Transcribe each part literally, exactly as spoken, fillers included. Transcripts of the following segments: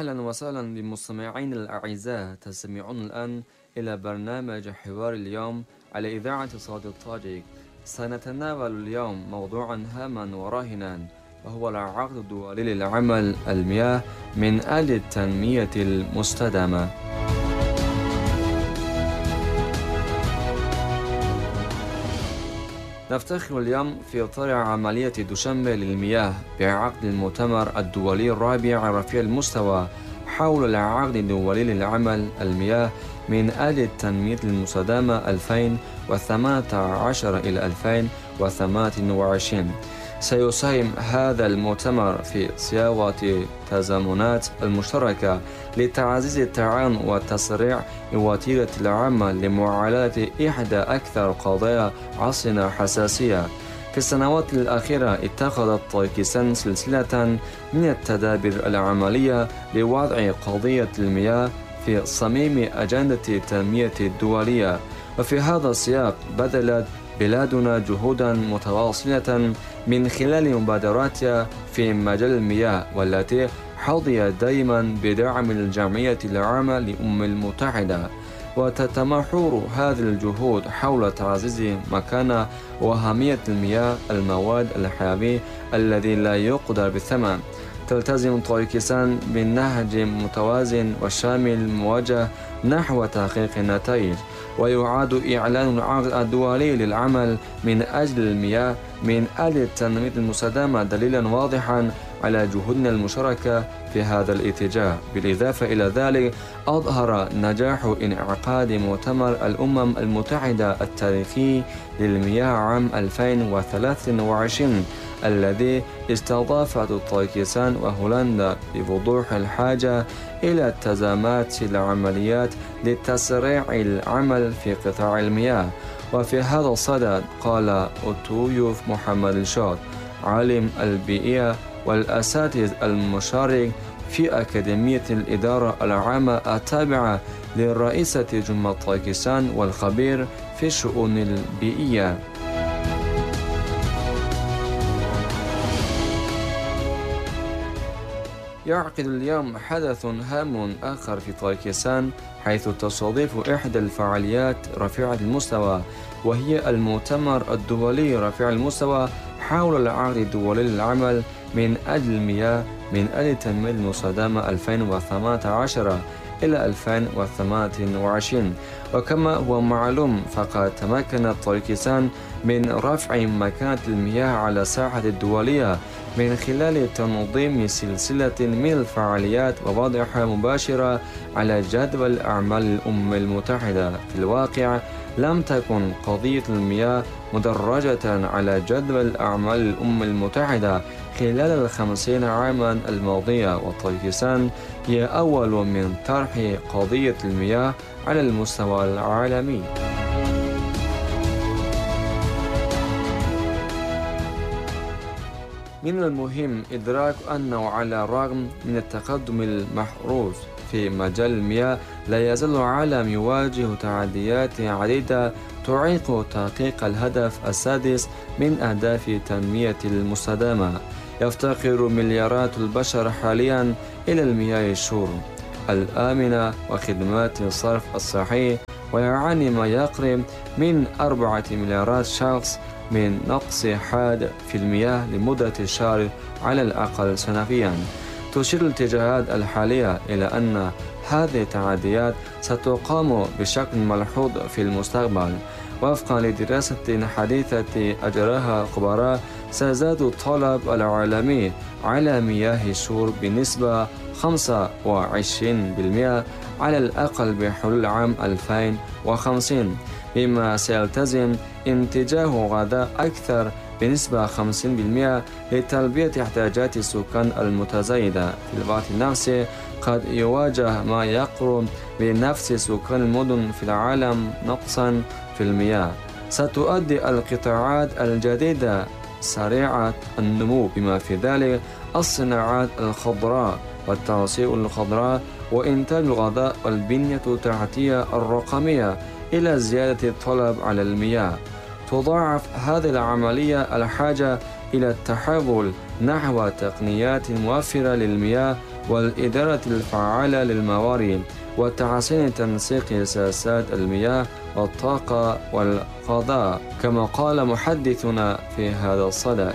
أهلا وسهلا بمستمعين الأعزاء، تستمعون الآن إلى برنامج حوار اليوم على إذاعة صوت الطاجيك. سنتناول اليوم موضوعا هاما وراهنا، وهو العقد الدولي للعمل المياه من أجل التنمية المستدامة. نفتخر اليوم في إطار عملية دوشنبه للمياه بعقد المؤتمر الدولي الرابع رفيع المستوى حول العقد الدولي للعمل المياه من أجل التنمية المستدامة ألفين وثمانية عشر إلى ألفين وثمانية وعشرين. سيساهم هذا المؤتمر في صياغة تزامنات المشتركة لتعزيز التعاون والتسريع وتيرة العمل لمعالجة إحدى أكثر قضايا عصرنا حساسية. في السنوات الأخيرة اتخذت طايكستان سلسلة من التدابير العملية لوضع قضية المياه في صميم أجندة التنمية الدولية، وفي هذا السياق بذلت بلادنا جهودا متواصلة من خلال مبادراتها في مجال المياه، والتي حظيت دائما بدعم الجمعية العامة للأمم المتحدة. وتتمحور هذه الجهود حول تعزيز مكانة وأهمية المياه المواد الحيوي الذي لا يقدر بالثمن. تلتزم طايكستان بالنهج متوازن وشامل موجه نحو تحقيق النتائج، ويعاد إعلان العقد الدولي للعمل من أجل المياه من أجل التنمية المستدامة دليلا واضحا على جهودنا المشتركة في هذا الاتجاه. بالإضافة إلى ذلك، أظهر نجاح انعقاد مؤتمر الأمم المتحدة التاريخي للمياه عام ألفين وثلاثة وعشرين الذي استضافته طايكستان وهولندا بوضوح الحاجة إلى التزامات العمليات لتسريع العمل في قطاع المياه. وفي هذا الصدد قال أوتويوف محمد الشاط، عالم البيئة والأساتذة المشارك في أكاديمية الإدارة العامة التابعة لرئيسة جمهورية طايكستان والخبير في الشؤون البيئية: يعقد اليوم حدث هام آخر في طايكستان، حيث تستضيف إحدى الفعاليات رفيعة المستوى، وهي المؤتمر الدولي رفيع المستوى حول العقد الدولي للعمل من أجل المياه من أجل التنمية المستدامة ألفين وثمانية عشر إلى ألفين وثمانية وعشرين. وكما هو معلوم، فقد تمكنت طايكستان من رفع مكانة المياه على الساحة الدولية من خلال تنظيم سلسلة من الفعاليات ووضعها مباشرة على جدول أعمال الأمم المتحدة. في الواقع لم تكن قضية المياه مدرجة على جدول أعمال الأمم المتحدة خلال الخمسين عاما الماضية، وطايكستان هي أول من طرح قضية المياه على المستوى العالمي. من المهم إدراك أنه على الرغم من التقدم المحروز في مجال المياه، لا يزال العالم يواجه تحديات عديدة تعيق تحقيق الهدف السادس من أهداف التنمية المستدامة. يفتقر مليارات البشر حاليا إلى المياه الشرب الآمنة وخدمات الصرف الصحي، ويعاني ما يقرب من أربعة مليارات شخص من نقص حاد في المياه لمدة شهر على الأقل سنويا. تشير الاتجاهات الحالية إلى أن هذه التحديات ستقام بشكل ملحوظ في المستقبل. وفقا لدراسة حديثة أجراها خبراء، سيزداد الطلب العالمي على مياه الشرب بنسبة خمسة وعشرين بالمئة على الأقل بحلول عام ألفين وخمسين، مما سيلتزم انتاج غذاء أكثر بنسبة خمسين بالمئة لتلبية احتياجات السكان المتزايدة. في الوقت نفسه قد يواجه ما يقرب بنفس سكان المدن في العالم نقصا في المياه. ستؤدي القطاعات الجديدة سريعة النمو بما في ذلك الصناعات الخضراء والتوسيع الخضراء وإنتاج الغذاء والبنية التحتية الرقمية إلى زيادة الطلب على المياه. تضاعف هذه العملية الحاجة إلى التحول نحو تقنيات موفرة للمياه والإدارة الفعالة للموارد وتحسين تنسيق سياسات المياه والطاقة والفضاء، كما قال محدثنا في هذا الصدد.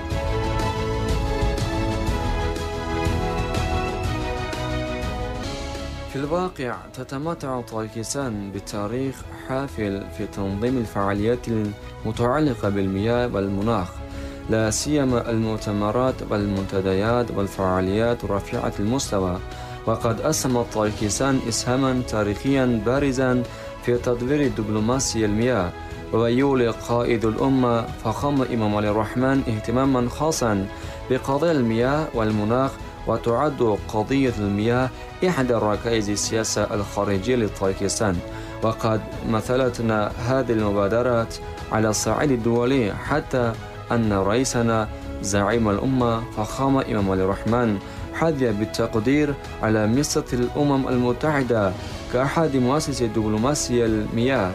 في الواقع تتمتع طاجيكستان بتاريخ حافل في تنظيم الفعاليات المتعلقة بالمياه والمناخ، لا سيما المؤتمرات والمنتديات والفعاليات رفيعة المستوى. وقد أسهمت طاجيكستان إسهاما تاريخيا بارزا في تطوير الدبلوماسية المياه، ويولي قائد الأمة فخامة الإمام علي الرحمن اهتماما خاصا بقضايا المياه والمناخ، وتعد قضية المياه إحدى ركائز السياسة الخارجية لطاجيكستان. وقد مثلتنا هذه المبادرات على الصعيد الدولي، حتى أن رئيسنا زعيم الأمة فخامة الإمام علي الرحمن حظي بالتقدير على منصة الأمم المتحدة كأحد مؤسسي الدبلوماسية المياه.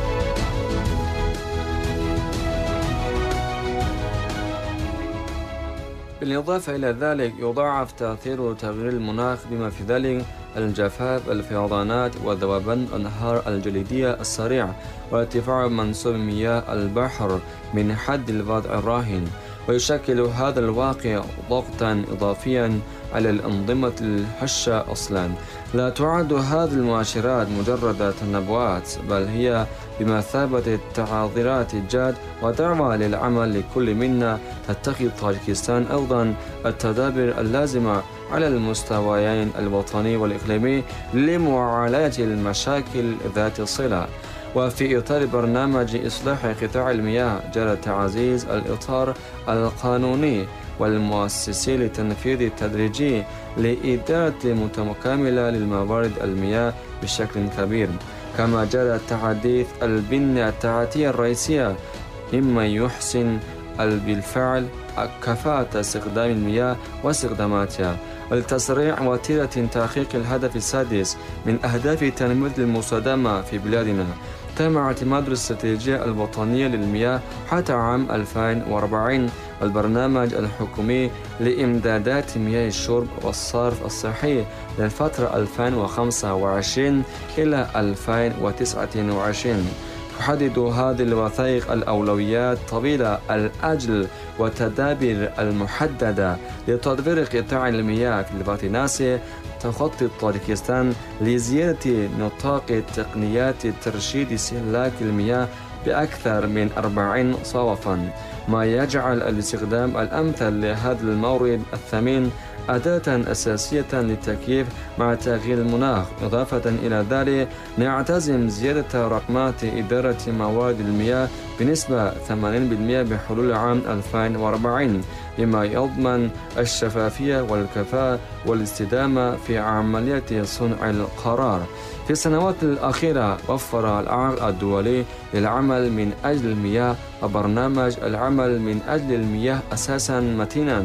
بالإضافة إلى ذلك، يضاعف تأثير تغيير المناخ بما في ذلك الجفاف، الفيضانات، وذوبان الأنهار الجليدية السريع، وارتفاع منسوب مياه البحر من حد الوضع الراهن. ويشكل هذا الواقع ضغطا إضافيا على الأنظمة الهشة أصلا. لا تعد هذه المؤشرات مجرد تنبؤات، بل هي بمثابة التحذيرات الجاد ودعوة للعمل. لكل منا تتخذ طاجيكستان أيضا التدابير اللازمة على المستويين الوطني والإقليمي لمعالجة المشاكل ذات الصلة. وفي إطار برنامج إصلاح قطاع المياه، جرى تعزيز الإطار القانوني والمؤسسي لتنفيذ التدريجي لإدارة متكاملة للموارد المياه بشكل كبير، كما جرى تحديث البنية التحتية الرئيسية مما يحسن بالفعل كفاءة استخدام المياه واستخداماتها، ولتسريع وتيرة تحقيق الهدف السادس من أهداف التنمية المستدامة في بلادنا. تم اعتماد الاستراتيجية الوطنية للمياه حتى عام ألفين وأربعين والبرنامج الحكومي لإمدادات مياه الشرب والصرف الصحي للفترة ألفين وخمسة وعشرين إلى ألفين وتسعة وعشرين. تحدد هذه الوثائق الأولويات طويلة الأجل والتدابير المحددة لتطوير قطاع المياه في الوقت نفسه. تخطط طاجيكستان لزيادة نطاق تقنيات ترشيد استهلاك المياه بأكثر من أربعين صوفا، ما يجعل الاستخدام الأمثل لهذا المورد الثمين أداة أساسية للتكييف مع تغيير المناخ. إضافة إلى ذلك، نعتزم زيادة رقمات إدارة موارد المياه بنسبة ثمانين بالمئة بحلول عام ألفين وأربعين، بما يضمن الشفافية والكفاءة والاستدامة في عملية صنع القرار. في السنوات الأخيرة وفر العقد الدولي للعمل من أجل المياه وبرنامج العمل من أجل المياه أساسا متينا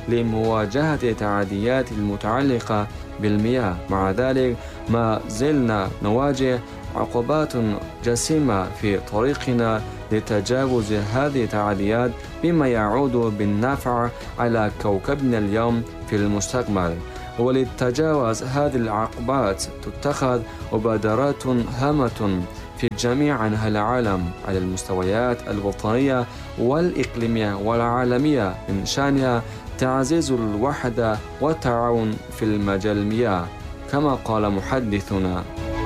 لمواجهة التعديات المتعلقة بالمياه. مع ذلك، ما زلنا نواجه عقبات جسيمة في طريقنا لتجاوز هذه التعديات، بما يعود بالنفع على كوكبنا اليوم في المستقبل. ولتجاوز هذه العقبات تتخذ مبادرات هامة في جميع أنحاء العالم على المستويات الوطنية والإقليمية والعالمية، من شأنها تعزيز الوحدة والتعاون في المجال المياه، كما قال محدثنا.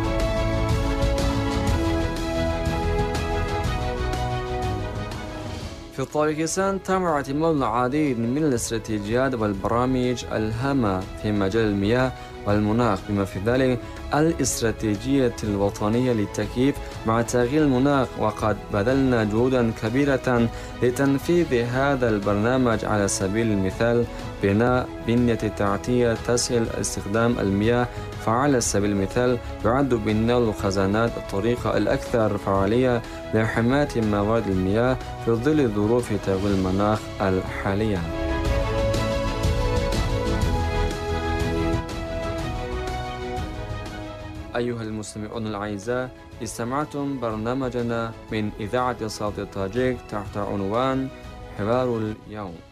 في طاجيكستان تم اعتماد العديد من الاستراتيجيات والبرامج الهامة في مجال المياه والمناخ، بما في ذلك الاستراتيجية الوطنية للتكييف مع تغيير المناخ. وقد بذلنا جهودا كبيرة لتنفيذ هذا البرنامج. على سبيل المثال، بناء بنية تحتية تسهل استخدام المياه، فعلى سبيل المثال يعد بناء الخزانات الطريقة الأكثر فعالية لحماية موارد المياه في ظل ظروف تغيير المناخ الحالية. أيها المستمعون الأعزاء، استمعتم برنامجنا من إذاعة صوت التاجيك تحت عنوان حوار اليوم.